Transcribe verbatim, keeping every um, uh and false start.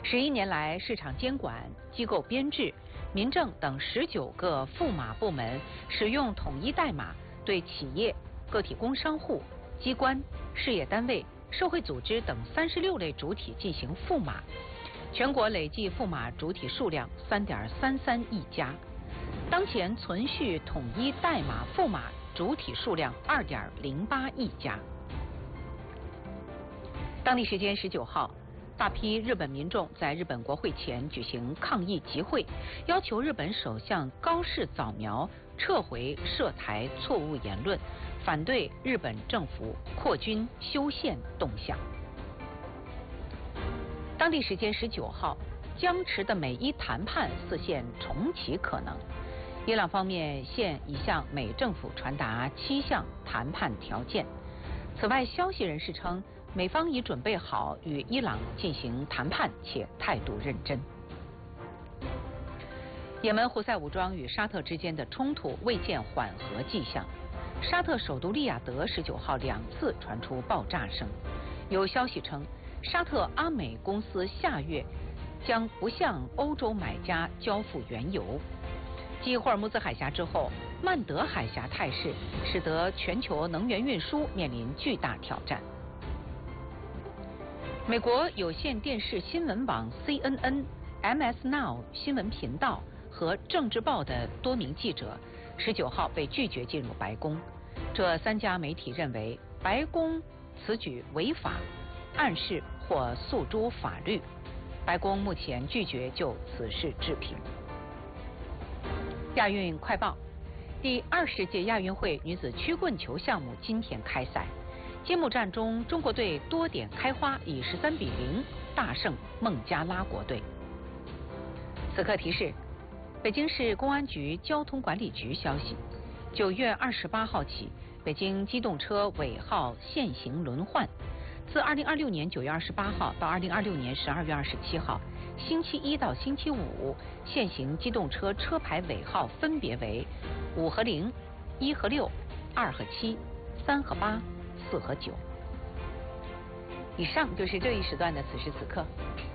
十一年来，市场监管机构编制、民政等十九个赋码部门使用统一代码对企业、个体工商户、机关、事业单位、社会组织等三十六类主体进行赋码，全国累计赋码主体数量三点三三亿家。当前存续统一代码赋码主体数量二点零八亿家。当地时间十九号，大批日本民众在日本国会前举行抗议集会，要求日本首相高市早苗撤回涉台错误言论，反对日本政府扩军修宪动向。当地时间十九号，僵持的美伊谈判似现重启可能。伊朗方面现已向美政府传达七项谈判条件。此外，消息人士称，美方已准备好与伊朗进行谈判，且态度认真。也门胡塞武装与沙特之间的冲突未见缓和迹象。沙特首都利雅得十九号两次传出爆炸声，有消息称，沙特阿美公司下月将不向欧洲买家交付原油。继霍尔木兹海峡之后，曼德海峡态势使得全球能源运输面临巨大挑战。美国有线电视新闻网 C N N、M S Now 新闻频道和政治报的多名记者十九号被拒绝进入白宫。这三家媒体认为白宫此举违法，暗示或诉诸法律。白宫目前拒绝就此事置评。亚运快报：第二十届亚运会女子曲棍球项目今天开赛，揭幕战中，中国队多点开花，以十三比零大胜孟加拉国队。此刻提示：北京市公安局交通管理局消息，九月二十八号起，北京机动车尾号限行轮换。自二零二六年九月二十八号到二零二六年十二月二十七号，星期一到星期五，限行机动车车牌尾号分别为五和零、一和六、二和七、三和八、四和九。以上就是这一时段的此时此刻。